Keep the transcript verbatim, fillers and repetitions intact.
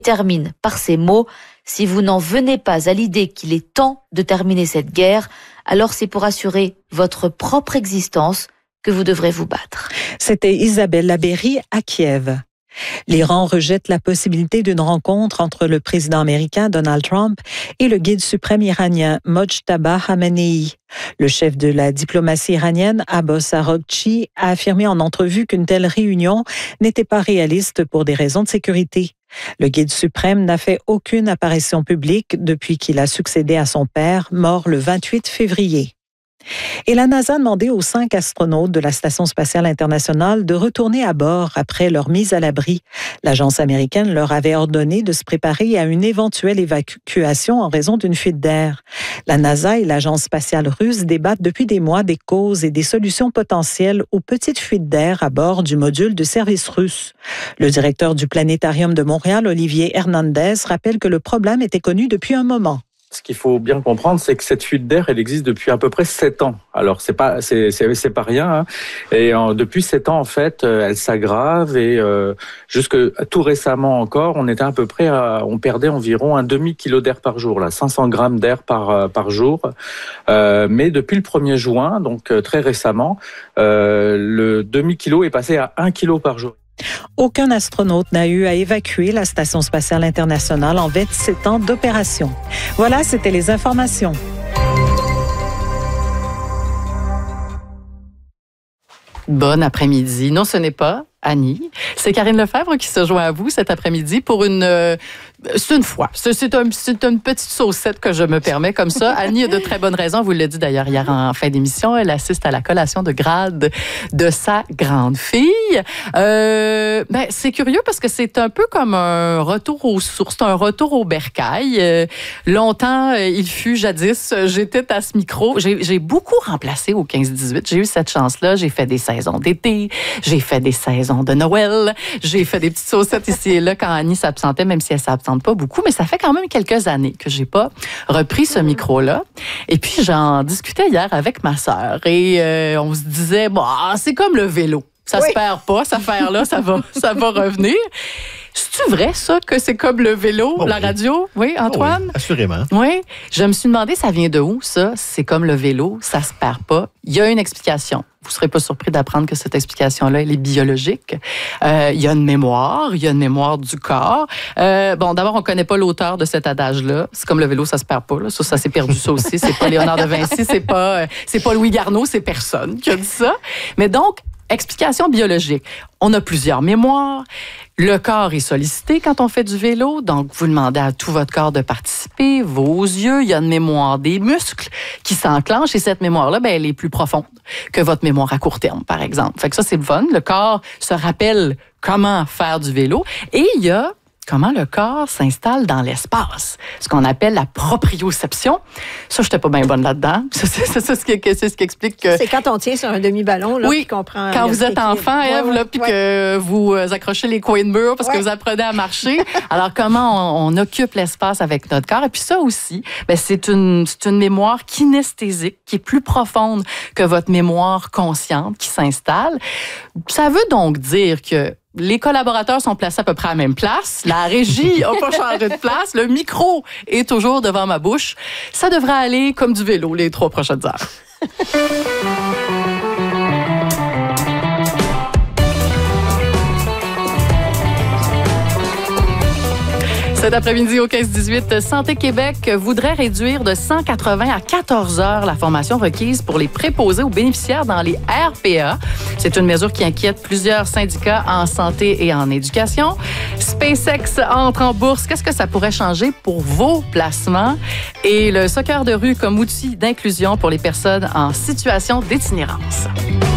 termine par ces mots: si vous n'en venez pas à l'idée qu'il est temps de terminer cette guerre, alors c'est pour assurer votre propre existence que vous devrez vous battre. C'était Isabelle Labeyrie à Kiev. L'Iran rejette la possibilité d'une rencontre entre le président américain Donald Trump et le guide suprême iranien Mojtaba Khamenei. Le chef de la diplomatie iranienne, Abbas Araghchi, a affirmé en entrevue qu'une telle réunion n'était pas réaliste pour des raisons de sécurité. Le guide suprême n'a fait aucune apparition publique depuis qu'il a succédé à son père, mort le vingt-huit février. Et la NASA a demandé aux cinq astronautes de la Station spatiale internationale de retourner à bord après leur mise à l'abri. L'agence américaine leur avait ordonné de se préparer à une éventuelle évacuation en raison d'une fuite d'air. La NASA et l'agence spatiale russe débattent depuis des mois des causes et des solutions potentielles aux petites fuites d'air à bord du module de service russe. Le directeur du Planétarium de Montréal, Olivier Hernandez, rappelle que le problème était connu depuis un moment. Ce qu'il faut bien comprendre, c'est que cette fuite d'air, elle existe depuis à peu près sept ans. Alors c'est pas, c'est, c'est, c'est pas rien. Hein. Et euh, depuis sept ans, en fait, euh, elle s'aggrave et euh, jusque tout récemment encore, on était à peu près, à, on perdait environ un demi kilo d'air par jour, là, cinq cents grammes d'air par par jour. Euh, mais depuis le premier juin, donc euh, très récemment, euh, le demi kilo est passé à un kilo par jour. Aucun astronaute n'a eu à évacuer la Station spatiale internationale en vingt-sept ans d'opération. Voilà, c'était les informations. Bon après-midi. Non, ce n'est pas Annie. C'est Karine Lefebvre qui se joint à vous cet après-midi pour une... Euh, c'est une fois. C'est, c'est, un, c'est une petite saucette que je me permets comme ça. Annie a de très bonnes raisons. Vous l'a dit d'ailleurs hier en fin d'émission. Elle assiste à la collation de grade de sa grande fille. Euh, ben, c'est curieux parce que c'est un peu comme un retour aux sources, un retour au bercail. Euh, longtemps, il fut jadis, j'étais à ce micro. J'ai, j'ai beaucoup remplacé au quinze dix-huit. J'ai eu cette chance-là. J'ai fait des saisons d'été. J'ai fait des saisons de Noël. J'ai fait des petites saucettes ici et là quand Annie s'absentait, même si elle s'absente pas beaucoup, mais ça fait quand même quelques années que j'ai pas repris ce micro-là. Et puis, j'en discutais hier avec ma sœur et euh, on se disait, bon, c'est comme le vélo. Ça oui. se perd pas, cette affaire-là, ça va, ça va revenir. C'est-tu vrai, ça, que c'est comme le vélo, oh, la oui. radio? Oui, Antoine? Oh, oui, assurément. Oui. Je me suis demandé, ça vient de où, ça? C'est comme le vélo, ça se perd pas. Il y a une explication. Vous ne serez pas surpris d'apprendre que cette explication-là, elle est biologique. Euh, il y a une mémoire, il y a une mémoire du corps. Euh, bon, d'abord, on ne connaît pas l'auteur de cet adage-là. C'est comme le vélo, ça se perd pas. Là. Ça, ça s'est perdu, ça aussi. C'est pas Léonard de Vinci, c'est pas, euh, c'est pas Louis Garneau, c'est personne qui a dit ça. Mais donc, explication biologique. On a plusieurs mémoires. Le corps est sollicité quand on fait du vélo, donc vous demandez à tout votre corps de participer, vos yeux, il y a une mémoire des muscles qui s'enclenche et cette mémoire-là, ben, elle est plus profonde que votre mémoire à court terme, par exemple. Fait que ça, c'est le fun. Le corps se rappelle comment faire du vélo et il y a comment le corps s'installe dans l'espace, ce qu'on appelle la proprioception. Ça, je n'étais pas bien bonne là-dedans. C'est, c'est, c'est, c'est, ce qui, c'est ce qui explique que... C'est quand on tient sur un demi-ballon, là, oui, qu'on prend... quand vous êtes enfant, ouais, Ève, ouais, là, puis ouais. que vous accrochez les coins de mur parce ouais. que vous apprenez à marcher. Alors, comment on, on occupe l'espace avec notre corps? Et puis ça aussi, ben, c'est, une, c'est une mémoire kinesthésique qui est plus profonde que votre mémoire consciente qui s'installe. Ça veut donc dire que les collaborateurs sont placés à peu près à la même place. La régie n'a pas changé de place. Le micro est toujours devant ma bouche. Ça devrait aller comme du vélo les trois prochaines heures. Cet après-midi au quinze dix-huit, Santé Québec voudrait réduire de cent quatre-vingts à quatorze heures la formation requise pour les préposés aux bénéficiaires dans les R P A. C'est une mesure qui inquiète plusieurs syndicats en santé et en éducation. SpaceX entre en bourse. Qu'est-ce que ça pourrait changer pour vos placements? Et le soccer de rue comme outil d'inclusion pour les personnes en situation d'itinérance.